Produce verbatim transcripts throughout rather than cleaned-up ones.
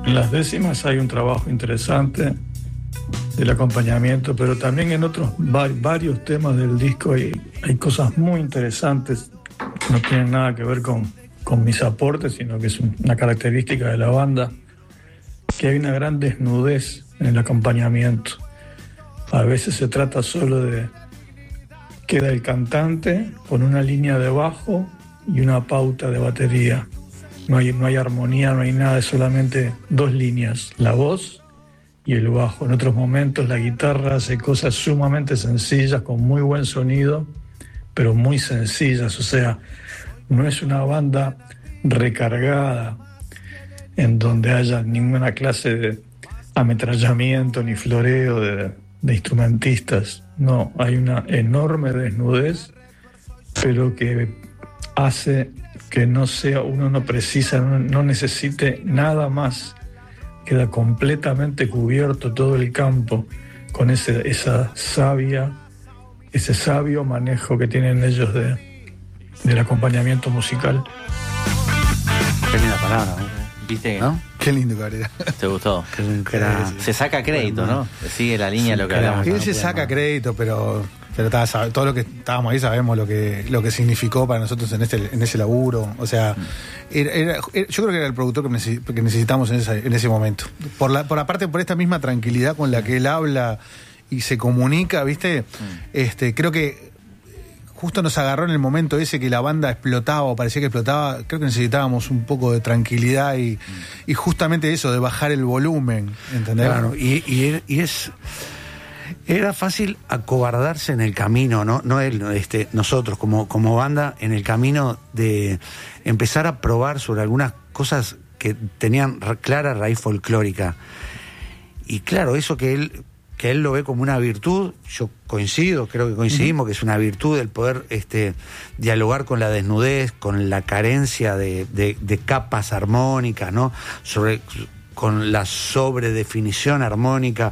En las décimas hay un trabajo interesante del acompañamiento, pero también en otros va- varios temas del disco hay, hay cosas muy interesantes que no tienen nada que ver con, con mis aportes, sino que es un- una característica de la banda, que hay una gran desnudez en el acompañamiento. A veces se trata solo de... Queda el cantante con una línea de bajo y una pauta de batería. No hay, no hay armonía, no hay nada, es solamente dos líneas, la voz y el bajo. En otros momentos la guitarra hace cosas sumamente sencillas, con muy buen sonido, pero muy sencillas. O sea, no es una banda recargada en donde haya ninguna clase de ametrallamiento ni floreo de, de instrumentistas. No, hay una enorme desnudez, pero que hace que no sea, uno no precisa, no, no necesite nada más. Queda completamente cubierto todo el campo con ese, esa sabia, ese sabio manejo que tienen ellos de, del acompañamiento musical. Qué linda palabra, ¿no? ¿Viste? ¿No? Qué lindo, Cabrera. ¿Te gustó? Que era- Se saca crédito, ¿no? Sigue la línea de lo que hablamos. Y no él se puede saca más. crédito, pero, pero está, sabe- todo lo que estábamos ahí sabemos lo que, lo que significó para nosotros en este, en ese laburo. O sea, era- era- era- yo creo que era el productor que, necesi- que necesitamos en, esa- en ese momento. Por la, por aparte, por esta misma tranquilidad con la que él habla y se comunica, ¿viste? Este, creo que justo nos agarró en el momento ese que la banda explotaba o parecía que explotaba. Creo que necesitábamos un poco de tranquilidad y, y justamente eso, de bajar el volumen, ¿entendés? Claro, y, y, y es era fácil acobardarse en el camino, no, no él, no, este, nosotros como, como banda en el camino de empezar a probar sobre algunas cosas que tenían ra- clara raíz folclórica. Y claro, eso que él que él lo ve como una virtud, yo coincido, creo que coincidimos, que es una virtud el poder este, dialogar con la desnudez, con la carencia de, de, de capas armónicas, ¿no? Sobre, con la sobredefinición armónica.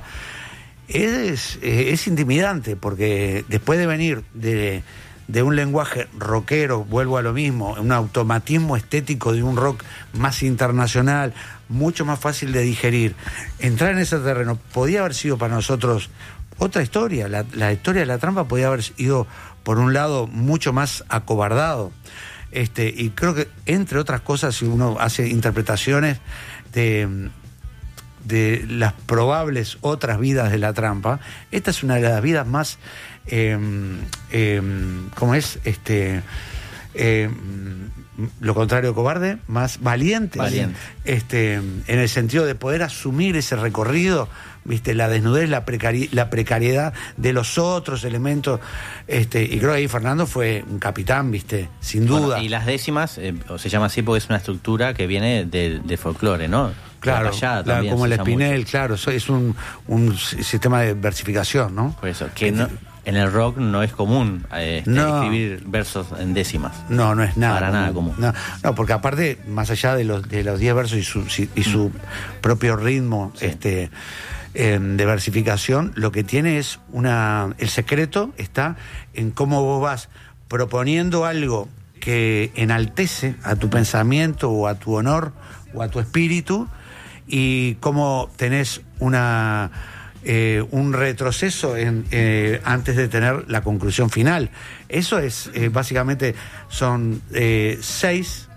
Es, es intimidante, porque después de venir de, de un lenguaje rockero, vuelvo a lo mismo, un automatismo estético de un rock más internacional, mucho más fácil de digerir, entrar en ese terreno podía haber sido para nosotros otra historia. La, la historia de La Trampa podía haber ido por un lado mucho más acobardado, este, y creo que entre otras cosas, si uno hace interpretaciones de de las probables otras vidas de La Trampa, esta es una de las vidas más eh, eh, ¿cómo es? este eh, lo contrario de cobarde, más valientes, Valiente. este, en el sentido de poder asumir ese recorrido, viste, la desnudez, la, precari- la precariedad de los otros elementos, este, y creo que ahí Fernando fue un capitán, viste, sin duda. Bueno, y las décimas, eh, o se llama así porque es una estructura que viene de, de folclore, ¿no? Claro, La payada la- también como se el usa espinel, mucho. claro, eso es un, un s- sistema de versificación, ¿no? Por eso, que no, en el rock no es común eh, este, No. escribir versos en décimas. No, no es nada. Para nada común. No, no, porque aparte, más allá de los de los diez versos y su, si- y su propio ritmo, Sí. este eh, de versificación, lo que tiene es una. El secreto está en cómo vos vas proponiendo algo que enaltece a tu pensamiento o a tu honor o a tu espíritu, y cómo tenés una eh, un retroceso en, eh, antes de tener la conclusión final. Eso es, eh, básicamente, son eh, seis,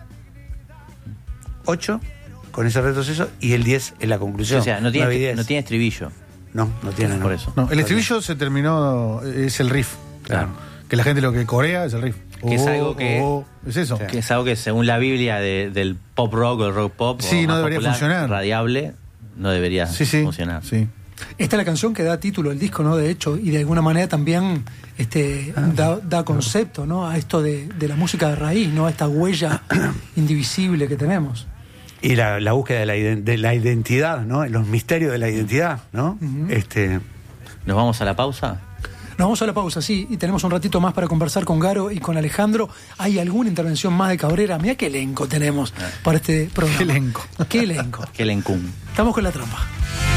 ocho con ese retroceso, y el diez en la conclusión. O sea, no Nueve y tiene, diez. no tiene estribillo. No, no tiene. no. Por eso. No, el estribillo se terminó, es el riff. Claro. Que la gente lo que corea es el riff. Que es Oh, algo que- oh, es eso. Sí. Que es algo que según la Biblia de- del pop rock o el rock pop, Sí, o no más debería popular, funcionar. radiable, no debería Sí, sí. funcionar. Sí. Esta es la canción que da título al disco, ¿no? De hecho, y de alguna manera también este, da, da concepto, ¿no? A esto de, de la música de raíz, ¿no? A esta huella indivisible que tenemos. Y la, la búsqueda de la, iden- de la identidad, ¿no? Los misterios de la identidad, ¿no? Este. ¿Nos vamos a la pausa? Nos vamos a la pausa, sí, y tenemos un ratito más para conversar con Garo y con Alejandro. ¿Hay alguna intervención más de Cabrera? Mirá qué elenco tenemos para este programa. Qué elenco. Qué elenco. Que el encum. Estamos con La Trampa.